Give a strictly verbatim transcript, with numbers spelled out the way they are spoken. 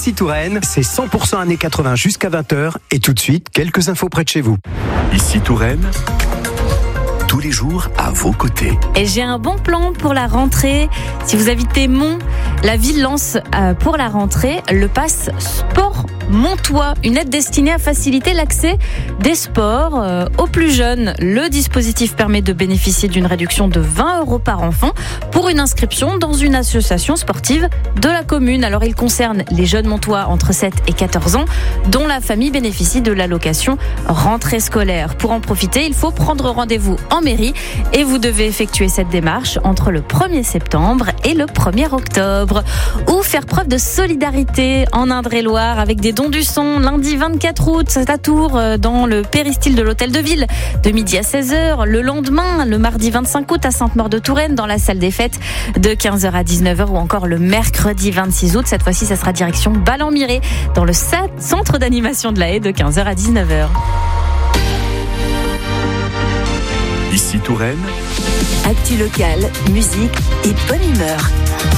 Ici Touraine, c'est cent pour cent années quatre-vingts jusqu'à vingt heures. Et tout de suite, quelques infos près de chez vous. Ici Touraine, tous les jours à vos côtés. Et j'ai un bon plan pour la rentrée. Si vous habitez Mont, la ville lance euh, pour la rentrée le pass Sport Montois, une aide destinée à faciliter l'accès des sports euh, aux plus jeunes. Le dispositif permet de bénéficier d'une réduction de vingt euros par enfant pour une inscription dans une association sportive de la commune. Alors il concerne les jeunes montois entre sept et quatorze ans dont la famille bénéficie de l'allocation rentrée scolaire. Pour en profiter, il faut prendre rendez-vous en mairie et vous devez effectuer cette démarche entre le premier septembre et le premier octobre. Ou faire preuve de solidarité en Indre-et-Loire avec des dons du son. Lundi vingt-quatre août, c'est à Tours, dans le péristyle de l'hôtel de ville, de midi à seize heures. Le lendemain, le mardi vingt-cinq août, à Sainte-Maure-de-Touraine, dans la salle des fêtes, de quinze heures à dix-neuf heures. Ou encore le mercredi vingt-six août, cette fois-ci, ça sera direction Ballon-Miré, dans le centre d'animation de la Haye, de quinze heures à dix-neuf heures. Ici Touraine, actu locale, musique et bonne humeur.